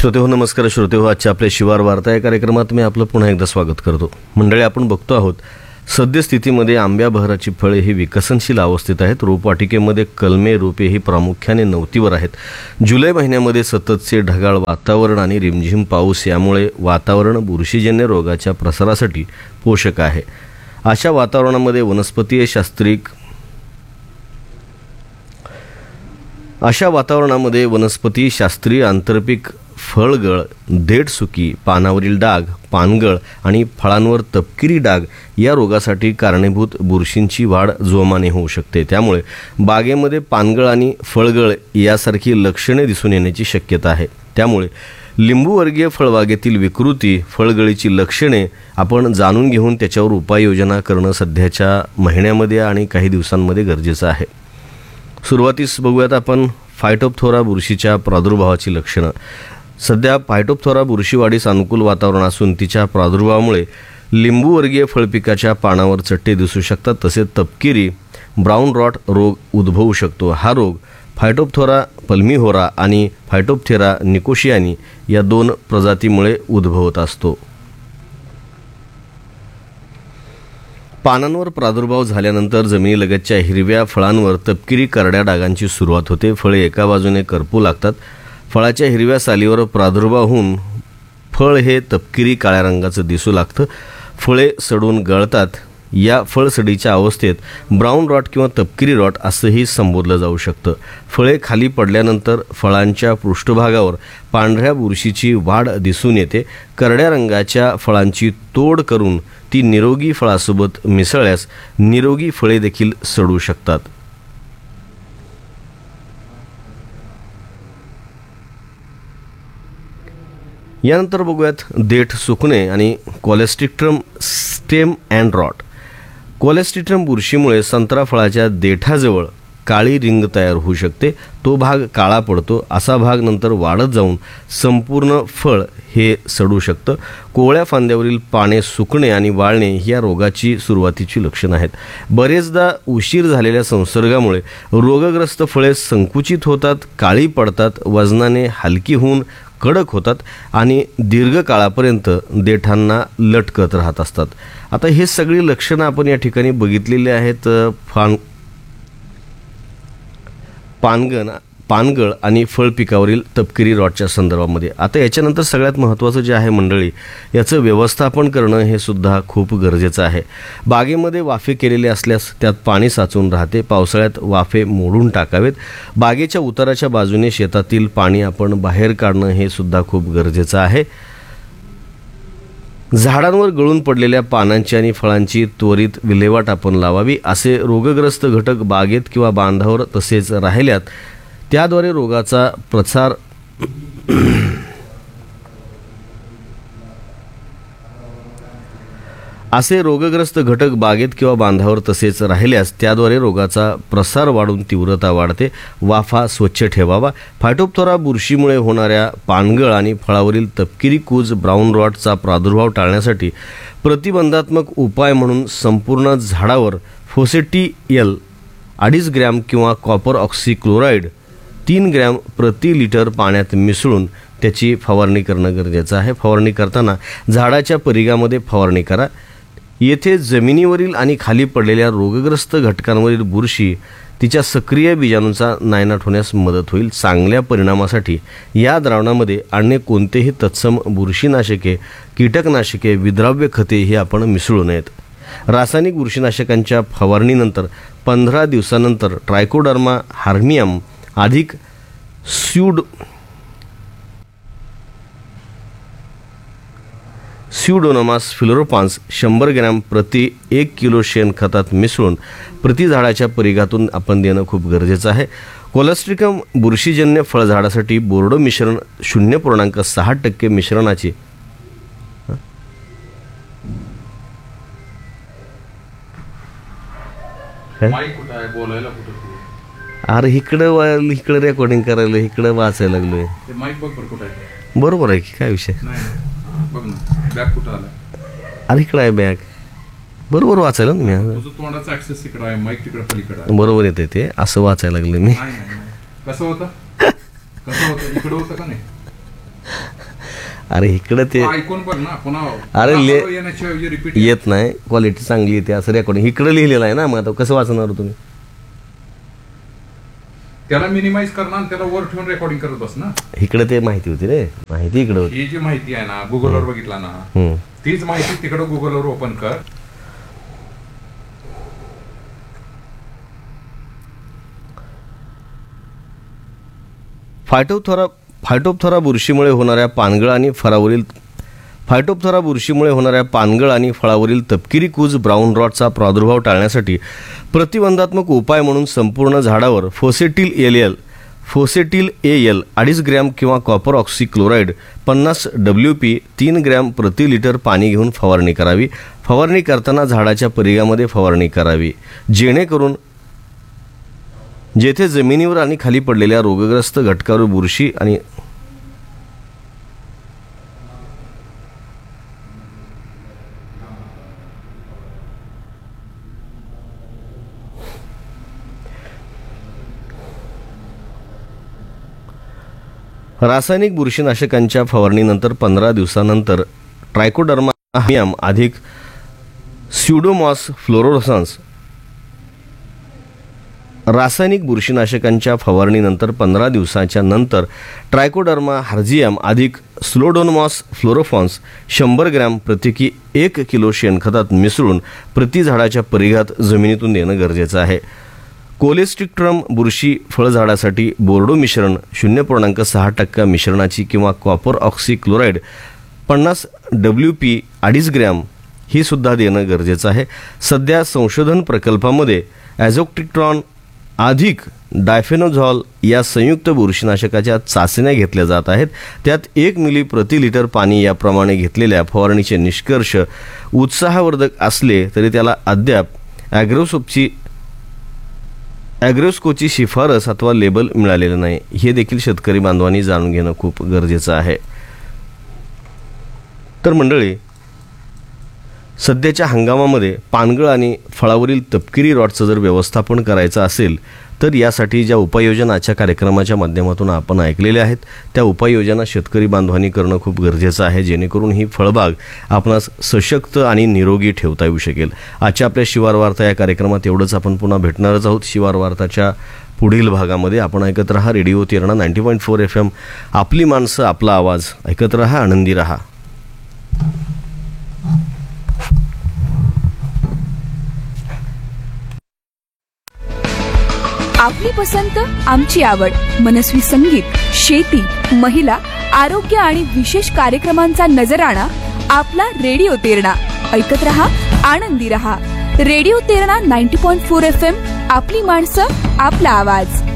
श्रोतेहो नमस्कार. श्रोतेहो, आजच्या आपल्या शिवार वार्ता या कार्यक्रमात मी आपलं पुन्हा एकदा स्वागत करतो. मंडळी, आपण बघतो आहोत सद्यस्थितीमध्ये आंब्या बहराची फळे ही विकसनशील अवस्थेत आहेत. रोपवाटिकेमध्ये कलमे रोपे ही प्रामुख्याने नवतीवर आहेत. जुलै महिन्यामध्ये सततचे ढगाळ वातावरण आणि रिमझिम पाऊस यामुळे वातावरण बुरशीजन्य रोगाच्या प्रसारासाठी पोषक आहे. अशा वातावरणामध्ये वनस्पती शास्त्रीय आंतरपीक फळगळ, देठसुकी, पानावरील डाग, पानगळ आणि फळांवर तपकिरी डाग या रोगासाठी कारणीभूत बुरशींची वाढ जोमाने होऊ शकते. त्यामुळे बागेमध्ये पानगळ आणि फळगळ यासारखी लक्षणे दिसून येण्याची शक्यता आहे. त्यामुळे लिंबूवर्गीय फळबागेतील विकृती, फळगळीची लक्षणे आपण जाणून घेऊन त्याच्यावर उपाययोजना करणं सध्याच्या महिन्यामध्ये आणि काही दिवसांमध्ये गरजेचं आहे. सुरुवातीस बघूयात आपण फायटोप्थोरा बुरशीच्या प्रादुर्भावाची लक्षणं. सध्या फायटोप्थोरा बुरशीवाढीस अनुकूल वातावरण असून तिच्या प्रादुर्भावामुळे लिंबूवर्गीय फळपिकाच्या पानावर चट्टे दिसू शकतात. तसेच तपकिरी ब्राऊन रॉट रोग उद्भवू शकतो. हा रोग फायटोप्थोरा पल्मिहोरा आणि फायटोप्थेरा निकोशियानी या 2 प्रजातीमुळे उद्भवत असतो. पानांवर प्रादुर्भाव झाल्यानंतर जमिनीलगतच्या हिरव्या फळांवर तपकिरी करड्या डागांची सुरुवात होते. फळे एका बाजूने करपू लागतात. फळाच्या हिरव्या सालीवर प्रादुर्भाव होऊन फळ हे तपकिरी काळ्या रंगाचं दिसू लागतं. फळे सडून गळतात. या फळसडीच्या अवस्थेत ब्राऊन रॉट किंवा तपकिरी रॉट असंही संबोधलं जाऊ शकतं. फळे खाली पडल्यानंतर फळांच्या पृष्ठभागावर पांढऱ्या बुरशीची वाढ दिसून येते. करड्या रंगाच्या फळांची तोड करून ती निरोगी फळासोबत मिसळल्यास निरोगी फळे देखील सडू शकतात. यानंतर बघूयात देठ सुकणे आणि कॉलेस्ट्रिक्ट्रम स्टेम अँड रॉट. कॉलेस्ट्रिक्ट्रम बुरशीमुळे संत्रा फळाच्या देठाजवळ काळी रिंग तयार होऊ शकते. तो भाग काळा पडतो. असा भाग नंतर वाढत जाऊन संपूर्ण फळ हे सडू शकतं. कोवळ्या फांद्यावरील पाने सुकणे आणि वाळणे ही या रोगाची सुरुवातीची लक्षणं आहेत. बरेचदा उशीर झालेल्या संसर्गामुळे रोगग्रस्त फळे संकुचित होतात, काळी पडतात, वजनाने हलकी होऊन कडक होतात आणि दीर्घकाळापर्यंत देठांना लटकत राहत असतात. आता हे सगळी लक्षणं आपण या ठिकाणी बघितलेली आहेत पानगळ आणि फळ पिकावरील तपकिरी रॉटच्या संदर्भामध्ये. आता याच्यानंतर सगळ्यात महत्त्वाचं जे आहे मंडळी, याचं व्यवस्थापन करणं हे सुद्धा खूप गरजेचं आहे. बागेमध्ये वाफे केलेले असल्यास त्यात पाणी साचून राहते. पावसाळ्यात वाफे मोडून टाकावेत. बागेच्या उताराच्या बाजूने शेतातील पाणी आपण बाहेर काढणं हे सुद्धा खूप गरजेचं आहे. झाडांवर गळून पडलेल्या पानांची आणि फळांची त्वरित विल्हेवाट आपण लावावी. असे रोगग्रस्त घटक बागेत किंवा बांधावर तसेच राहिल्यात त्याद्वारे रोगाचा प्रसार वाढून तीव्रता वाढते. वाफा स्वच्छ ठेवावा. फायटोप्थोरा बुरशीमुळे होणाऱ्या पानगळ आणि फळावरील तपकिरी कूज ब्राऊन रॉटचा प्रादुर्भाव टाळण्यासाठी प्रतिबंधात्मक उपाय म्हणून संपूर्ण झाडावर फोसेटियल 2.5 ग्रॅम किंवा कॉपर ऑक्सीक्लोराईड 3 ग्रॅम प्रति लिटर पाण्यात मिसळून त्याची फवारणी करणं गरजेचं आहे. फवारणी करताना झाडाच्या परिघामध्ये फवारणी करा. येथे जमिनीवरील आणि खाली पडलेल्या रोगग्रस्त घटकांवरील बुरशी तिच्या सक्रिय बीजाणूंचा नायनाट होण्यास मदत होईल. चांगल्या परिणामासाठी या द्रावणामध्ये अन्य कोणतेही तत्सम बुरशीनाशके, कीटकनाशके, विद्राव्य खते हे आपण मिसळू नयेत. रासायनिक बुरशीनाशकांच्या फवारणीनंतर 15 दिवसानंतर ट्रायकोडर्मा हार्मियम अधिक स्यूडोनोमास फ्लोरोपान्स 100 ग्रॅम प्रति 1 किलो शेणखतात मिसळून प्रति झाडाच्या परिघातून आपण देणं खूप गरजेचं आहे. कोलेस्ट्रिकम बुरशीजन्य फळझाडासाठी बोर्डो मिश्रण 0.6% मिश्रणाची अरे इकडं रेकॉर्डिंग करायला, इकडं वाचायला लागलोय. बरोबर आहे की, काय विषय. अरे इकडं आहे बॅग, बरोबर वाचायला ना मी. बरोबर येते ते, असं वाचायला लागलं मी. अरे इकडे ते ऐकून बघ ना पुन्हा. अरे रिपीट येत नाही, क्वालिटी चांगली येते असं रेकॉर्डिंग इकडे लिहिलेलं आहे ना. मग आता कसं वाचणार तुम्ही? त्याला मिनिमाइज करणार आणि त्याला वर ठेवून रेकॉर्डिंग करत बस ना. इकडे ते माहिती होती रे, माहिती इकडे होती. ही जी माहिती आहे ना गुगलवर बघितला ना, तीच माहिती तिकडे गुगलवर ओपन कर. फायटोप्थोरा बुरशीमुळे होणाऱ्या पानगळ आणि फळावरील तपकिरी कूज ब्राऊन रॉटचा प्रादुर्भाव टाळण्यासाठी प्रतिबंधात्मक उपाय म्हणून संपूर्ण झाडावर फोसेटिल AL 2.5 ग्रॅम किंवा copper oxy chloride 50 WP 3 gram प्रति लिटर पाणी घेऊन फवारणी करावी. फवारणी करताना झाडाच्या परिघामध्ये फवारणी करावी, जेणेकरून जेथे जमिनीवर आणि खाली पडलेल्या रोगग्रस्त घटकावर बुरशी आणि रासायनिक बुरशीनाशकांच्या फवारणीनंतर 15 दिवसानंतर ट्रायकोडर्मा अधिक स्युडोमॉस फ्लोरोसन्स. रासायनिक बुरशीनाशकांच्या फवारणीनंतर 15 दिवसाच्या नंतर ट्रायकोडर्मा हार्जियम अधिक स्लोडोनमॉस फ्लोरोफॉन्स 100 ग्रॅम प्रत्येकी 1 किलो शेणखतात मिसळून प्रति झाडाच्या परिघात जमिनीतून देणं गरजेचं आहे. कोलेस्टिक्ट्रम बुरशी फळझाडासाठी बोर्डो मिश्रण 0.6% मिश्रणाची किंवा copper oxy chloride 50 WP 2.5 gram ही सुद्धा देणं गरजेचं आहे. सध्या संशोधन प्रकल्पामध्ये ॲझोक्ट्रिक्ट्रॉन अधिक डायफेनोझॉल या संयुक्त बुरशीनाशकाच्या चाचण्या घेतल्या जात आहेत. त्यात 1 मिली प्रति लिटर पाणी याप्रमाणे घेतलेल्या फवारणीचे निष्कर्ष उत्साहवर्धक असले तरी त्याला अद्याप ॲग्रोस्कोची शिफारस अथवा लेबल मिळालेलं नाही. हे देखील शेतकरी बांधवांनी जाणून घेणं खूप गरजेचं आहे. तर मंडळी, सध्याच्या हंगामामध्ये पानगळ आणि फळावरील तपकिरी रॉटचं जर व्यवस्थापन करायचं असेल तर यासाठी ज्या उपाययोजना आजच्या कार्यक्रमाच्या माध्यमातून आपण ऐकलेल्या आहेत त्या उपाययोजना शेतकरी बांधवांनी करणं खूप गरजेचं आहे, जेणेकरून ही फळबाग आपणास सशक्त आणि निरोगी ठेवता येऊ शकेल. आजच्या आपल्या शिवार वार्ता या कार्यक्रमात एवढंच. आपण पुन्हा भेटणारच आहोत शिवार वार्ताच्या पुढील भागामध्ये. आपण ऐकत रहा रेडिओ तेरणा 90.4 FM. आपली माणसं, आपला आवाज. ऐकत रहा, आनंदी रहा. आपली पसंत, आमची आवड. मनस्वी संगीत, शेती, महिला, आरोग्य आणि विशेष कार्यक्रमांचा नजराणा आपला रेडिओ तेरणा. ऐकत रहा, आनंदी रहा. Radio Terna 90.4 FM. आपली माणसं, आपला आवाज.